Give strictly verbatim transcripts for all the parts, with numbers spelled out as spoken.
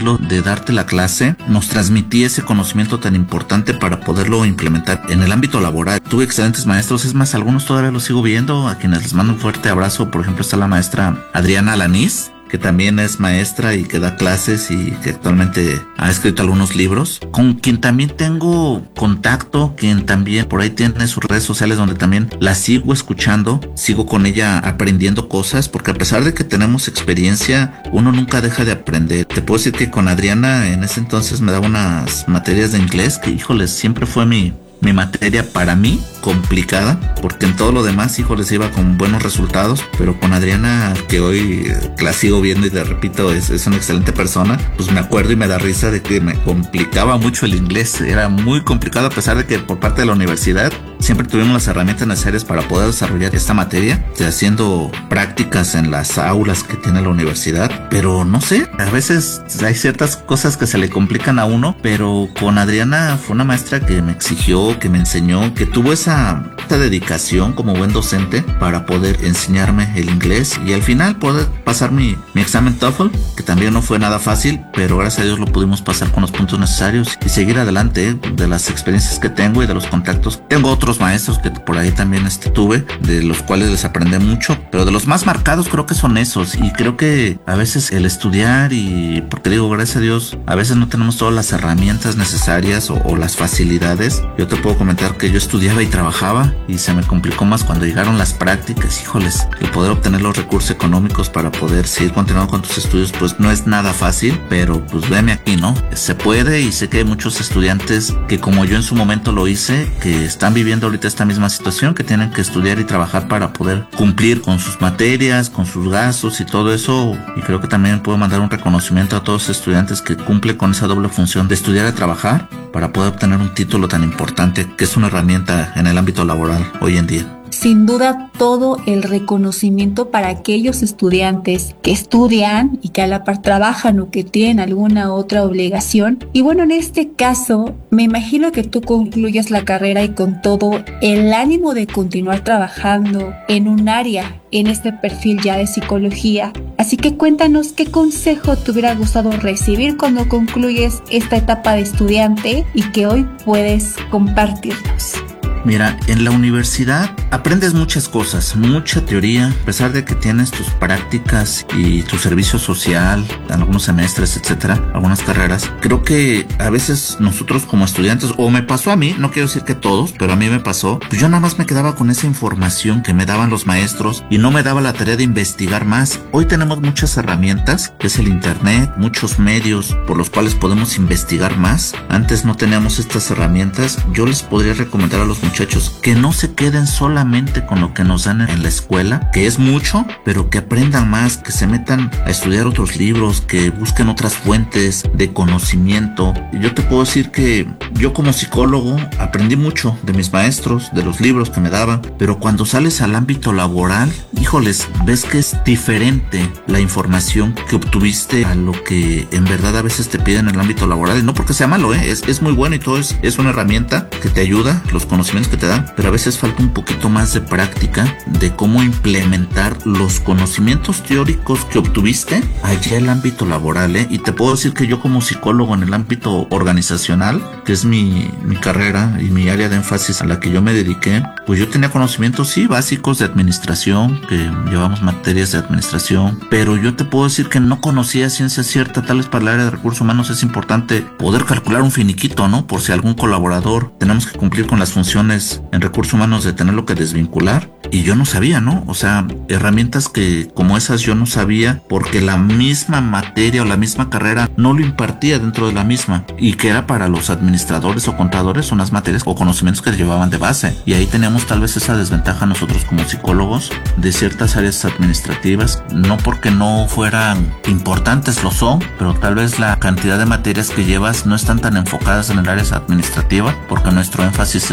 decirlo, de darte la clase, nos transmitía ese conocimiento tan importante para poderlo implementar en el ámbito laboral. Tuve excelentes maestros, es más, algunos todavía los sigo viendo, a quienes les mando un fuerte abrazo. Por ejemplo, está la maestra Adriana Alanís, que también es maestra y que da clases y que actualmente ha escrito algunos libros, con quien también tengo contacto, quien también por ahí tiene sus redes sociales donde también la sigo escuchando, sigo con ella aprendiendo cosas, porque a pesar de que tenemos experiencia, uno nunca deja de aprender. Te puedo decir que con Adriana en ese entonces me daba unas materias de inglés que, híjoles, siempre fue mi Mi materia para mí complicada, porque en todo lo demás, híjoles, iba con buenos resultados, pero con Adriana, que hoy la sigo viendo y te repito, es, es una excelente persona, pues me acuerdo y me da risa de que me complicaba mucho el inglés. Era muy complicado, a pesar de que por parte de la universidad siempre tuvimos las herramientas necesarias para poder desarrollar esta materia, haciendo prácticas en las aulas que tiene la universidad, pero no sé, a veces hay ciertas cosas que se le complican a uno, pero con Adriana fue una maestra que me exigió, que me enseñó, que tuvo esa, esa dedicación como buen docente para poder enseñarme el inglés y al final poder pasar mi, mi examen TOEFL, que también no fue nada fácil, pero gracias a Dios lo pudimos pasar con los puntos necesarios y seguir adelante, ¿eh? De las experiencias que tengo y de los contactos. Tengo otros maestros que por ahí también este, tuve, de los cuales les aprendí mucho, pero de los más marcados creo que son esos, y creo que a veces el estudiar, y porque digo, gracias a Dios, a veces no tenemos todas las herramientas necesarias o, o las facilidades. Yo te puedo comentar que yo estudiaba y trabajaba y se me complicó más cuando llegaron las prácticas. Híjoles, el poder obtener los recursos económicos para poder seguir continuando con tus estudios pues no es nada fácil, pero pues veme aquí, ¿no? Se puede, y sé que hay muchos estudiantes que, como yo en su momento lo hice, que están viviendo ahorita esta misma situación, que tienen que estudiar y trabajar para poder cumplir con sus materias, con sus gastos y todo eso. Y creo que también puedo mandar un reconocimiento a todos los estudiantes que cumplen con esa doble función de estudiar y trabajar para poder obtener un título tan importante que es una herramienta en el ámbito laboral hoy en día. Sin duda, todo el reconocimiento para aquellos estudiantes que estudian y que a la par trabajan o que tienen alguna otra obligación. Y bueno, en este caso, me imagino que tú concluyes la carrera y con todo el ánimo de continuar trabajando en un área, en este perfil ya de psicología. Así que cuéntanos qué consejo te hubiera gustado recibir cuando concluyes esta etapa de estudiante y que hoy puedes compartirnos. Mira, en la universidad aprendes muchas cosas, mucha teoría, a pesar de que tienes tus prácticas y tu servicio social, algunos semestres, etcétera, algunas carreras. Creo que a veces nosotros como estudiantes, o me pasó a mí, no quiero decir que todos, pero a mí me pasó, pues yo nada más me quedaba con esa información que me daban los maestros y no me daba la tarea de investigar más. Hoy tenemos muchas herramientas, que es el internet, muchos medios por los cuales podemos investigar más. Antes no teníamos estas herramientas. Yo les podría recomendar a los muchachos que no se queden solamente con lo que nos dan en la escuela, que es mucho, pero que aprendan más, que se metan a estudiar otros libros, que busquen otras fuentes de conocimiento. Y yo te puedo decir que yo como psicólogo aprendí mucho de mis maestros, de los libros que me daban, pero cuando sales al ámbito laboral, híjoles, ves que es diferente la información que obtuviste a lo que en verdad a veces te piden en el ámbito laboral. Y no porque sea malo, ¿eh? es, es muy bueno y todo es, es una herramienta que te ayuda, los conocimientos que te dan, pero a veces falta un poquito más de práctica de cómo implementar los conocimientos teóricos que obtuviste allá en el ámbito laboral, ¿eh? Y te puedo decir que yo como psicólogo en el ámbito organizacional, que es mi, mi carrera y mi área de énfasis a la que yo me dediqué, pues yo tenía conocimientos, sí, básicos de administración, que llevamos materias de administración, pero yo te puedo decir que no conocía ciencia cierta, tal vez para el área de recursos humanos es importante poder calcular un finiquito, ¿no? Por si algún colaborador tenemos que cumplir con las funciones en recursos humanos de tenerlo que desvincular, y yo no sabía, ¿no? O sea, herramientas que como esas yo no sabía porque la misma materia o la misma carrera no lo impartía dentro de la misma, y que era para los administradores o contadores unas materias o conocimientos que llevaban de base, y ahí teníamos tal vez esa desventaja nosotros como psicólogos de ciertas áreas administrativas, no porque no fueran importantes, lo son, pero tal vez la cantidad de materias que llevas no están tan enfocadas en el área administrativa porque nuestro énfasis es otro.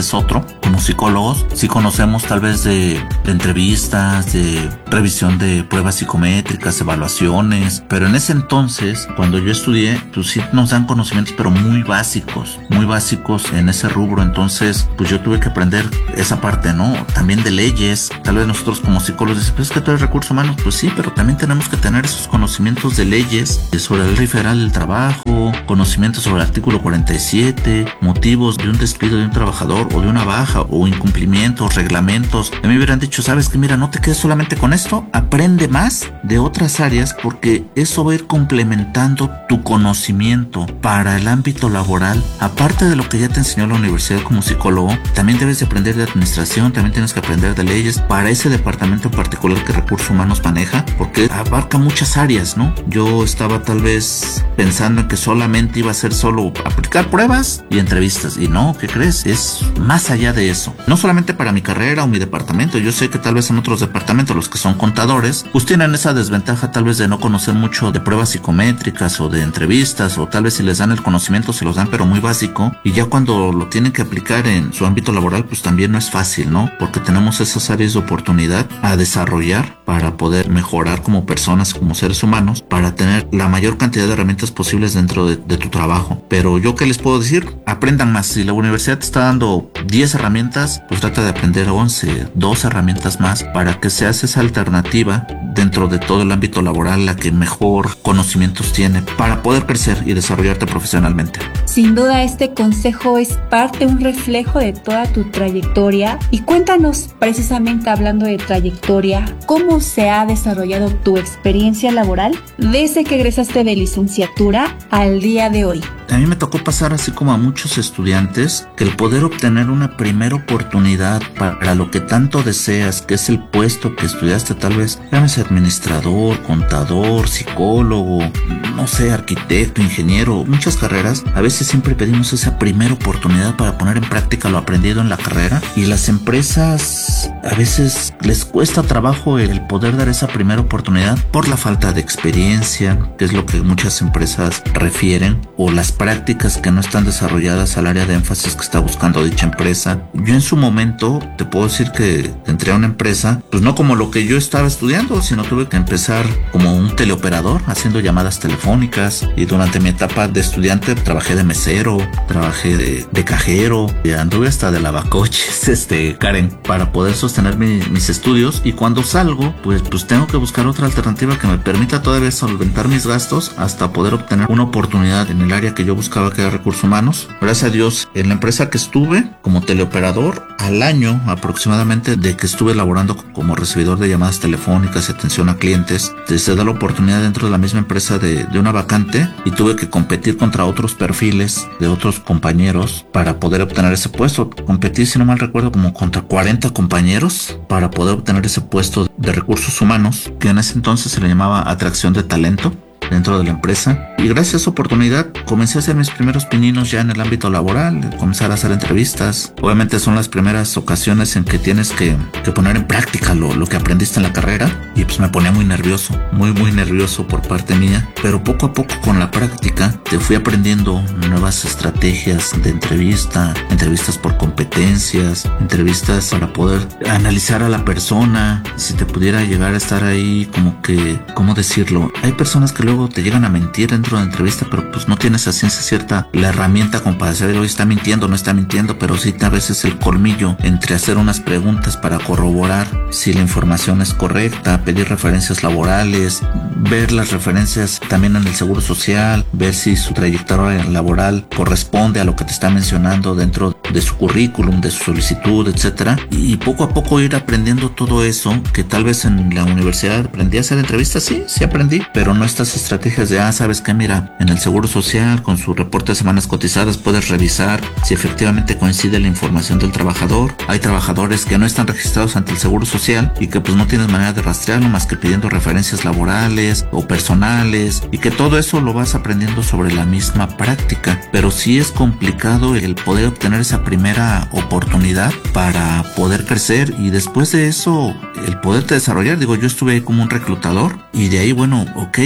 ejemplo, como psicólogos, sí conocemos tal vez de, de entrevistas, de revisión de pruebas psicométricas, evaluaciones, pero en ese entonces, cuando yo estudié, pues sí nos dan conocimientos, pero muy básicos, muy básicos en ese rubro. Entonces, pues yo tuve que aprender esa parte, ¿no? También de leyes. Tal vez nosotros como psicólogos decimos, pues es que tú eres recursos humanos, pues sí, pero también tenemos que tener esos conocimientos de leyes, sobre la ley federal del trabajo, conocimientos sobre el artículo cuarenta y siete, motivos de un despido de un trabajador o de una baja o incumplimientos, reglamentos. A mí me hubieran dicho, sabes que mira, no te quedes solamente con esto, aprende más de otras áreas porque eso va a ir complementando tu conocimiento para el ámbito laboral. Aparte de lo que ya te enseñó la universidad como psicólogo, también debes de aprender de administración, también tienes que aprender de leyes para ese departamento en particular que Recursos Humanos maneja, porque abarca muchas áreas, ¿no? Yo estaba tal vez pensando en que solamente iba a ser solo aplicar pruebas y entrevistas, y no, ¿qué crees? Es más allá de eso. No solamente para mi carrera o mi departamento, yo sé que tal vez en otros departamentos, los que son contadores, pues tienen esa desventaja tal vez de no conocer mucho de pruebas psicométricas o de entrevistas, o tal vez si les dan el conocimiento se los dan pero muy básico, y ya cuando lo tienen que aplicar en su ámbito laboral pues también no es fácil, ¿no? Porque tenemos esas áreas de oportunidad a desarrollar para poder mejorar como personas, como seres humanos, para tener la mayor cantidad de herramientas posibles dentro de, de tu trabajo. Pero yo qué les puedo decir, aprendan más. Si la universidad te está dando diez herramientas, pues trata de aprender once, dos herramientas más para que seas esa alternativa dentro de todo el ámbito laboral, la que mejor conocimientos tiene para poder crecer y desarrollarte profesionalmente. Sin duda este consejo es parte, un reflejo de toda tu trayectoria. Y cuéntanos, precisamente hablando de trayectoria, ¿cómo se ha desarrollado tu experiencia laboral desde que egresaste de licenciatura al día de hoy? A mí me tocó pasar así como a muchos estudiantes que el poder obtener una primera oportunidad para lo que tanto deseas, que es el puesto que estudiaste, tal vez llámese administrador, contador, psicólogo, no sé, arquitecto, ingeniero, muchas carreras. A veces siempre pedimos esa primera oportunidad para poner en práctica lo aprendido en la carrera, y las empresas a veces les cuesta trabajo el poder dar esa primera oportunidad por la falta de experiencia, que es lo que muchas empresas refieren, o las prácticas que no están desarrolladas al área de énfasis que está buscando dicha empresa. Yo en su momento te puedo decir que entré a una empresa, pues no como lo que yo estaba estudiando, sino tuve que empezar como un teleoperador haciendo llamadas telefónicas, y durante mi etapa de estudiante trabajé de mesero, trabajé de, de cajero, y anduve hasta de lavacoches, este, Karen, para poder sostener mi, mis estudios. Y cuando salgo, pues, pues tengo que buscar otra alternativa que me permita todavía solventar mis gastos hasta poder obtener una oportunidad en el área que yo buscaba, que era recursos humanos. Gracias a Dios, en la empresa que estuve como teleoperador, al año aproximadamente de que estuve laborando como recibidor de llamadas telefónicas y atención a clientes, se da la oportunidad dentro de la misma empresa de, de una vacante, y tuve que competir contra otros perfiles de otros compañeros para poder obtener ese puesto. Competí, si no mal recuerdo, como contra cuarenta compañeros para poder obtener ese puesto de recursos humanos, que en ese entonces se le llamaba atracción de talento dentro de la empresa. Y gracias a esa oportunidad comencé a hacer mis primeros pininos ya en el ámbito laboral, comenzar a hacer entrevistas. Obviamente son las primeras ocasiones en que tienes que, que poner en práctica lo, lo que aprendiste en la carrera, y pues me ponía muy nervioso, muy muy nervioso por parte mía, pero poco a poco con la práctica te fui aprendiendo nuevas estrategias de entrevista, entrevistas por competencias, entrevistas para poder analizar a la persona, si te pudiera llegar a estar ahí como que, ¿cómo decirlo? Hay personas que luego te llegan a mentir dentro de la entrevista, pero pues no tienes a ciencia cierta la herramienta como para saber hoy está mintiendo o no está mintiendo, pero sí a veces el colmillo entre hacer unas preguntas para corroborar si la información es correcta, pedir referencias laborales, ver las referencias también en el seguro social, ver si su trayectoria laboral corresponde a lo que te está mencionando dentro de su currículum, de su solicitud, etcétera, y poco a poco ir aprendiendo todo eso que tal vez en la universidad aprendí a hacer entrevistas, sí, sí aprendí, pero no estas estrategias de, ah, sabes que mira, en el seguro social con su reporte de semanas cotizadas puedes revisar si efectivamente coincide la información del trabajador. Hay trabajadores que no están registrados ante el seguro social y que pues no tienes manera de rastrearlo más que pidiendo referencias laborales o personales, y que todo eso lo vas aprendiendo sobre la misma práctica. Pero sí es complicado el poder obtener esa primera oportunidad para poder crecer, y después de eso el poderte desarrollar. Digo, yo estuve ahí como un reclutador, y de ahí, bueno, ok, yo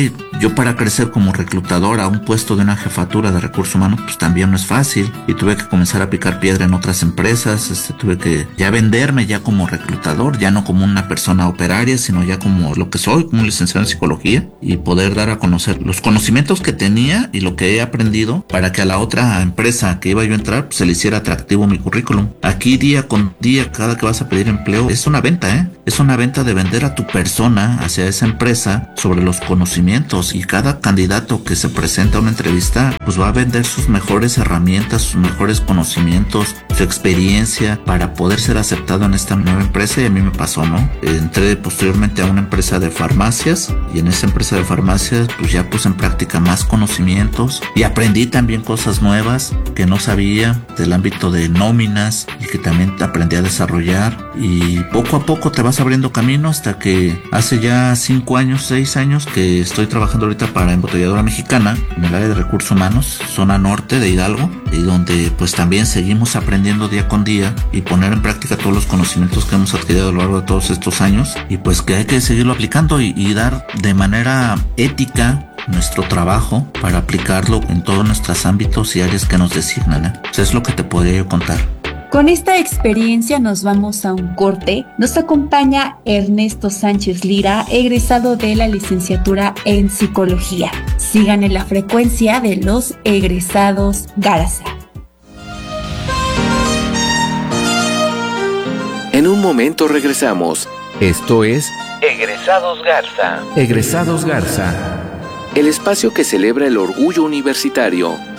yo para crecer como reclutador a un puesto de una jefatura de recursos humanos, pues también no es fácil, y tuve que comenzar a picar piedra en otras empresas, este, tuve que ya venderme ya como reclutador, ya no como una persona operaria, sino ya como lo que soy, como un licenciado en psicología, y poder dar a conocer los conocimientos que tenía y lo que he aprendido para que a la otra empresa que iba yo a entrar, pues se le hiciera atractivo mi currículum. Aquí día con día, cada que vas a pedir empleo, es una venta, ¿eh? Es una venta de vender a tu persona hacia esa empresa sobre los conocimientos, y cada candidato que se presenta a una entrevista pues va a vender sus mejores herramientas, sus mejores conocimientos, su experiencia para poder ser aceptado en esta nueva empresa. Y a mí me pasó, ¿no? Entré posteriormente a una empresa de farmacias, y en esa empresa de farmacias pues ya puse en práctica más conocimientos y aprendí también cosas nuevas que no sabía del ámbito de nóminas y que también aprendí a desarrollar, y poco a poco te vas abriendo camino hasta que hace ya cinco años, seis años que estoy trabajando ahorita para Embotelladora Mexicana en el área de recursos humanos, zona norte de Hidalgo, y donde pues también seguimos aprendiendo día con día y poner en práctica todos los conocimientos que hemos adquirido a lo largo de todos estos años, y pues que hay que seguirlo aplicando y, y dar de manera ética nuestro trabajo para aplicarlo en todos nuestros ámbitos y áreas que nos designan, ¿eh? Eso es lo que te podría yo contar. Con esta experiencia nos vamos a un corte. Nos acompaña Ernesto Sánchez Lira, egresado de la licenciatura en Psicología. Sigan en la frecuencia de los egresados Garza. En un momento regresamos. Esto es Egresados Garza. Egresados Garza. El espacio que celebra el orgullo universitario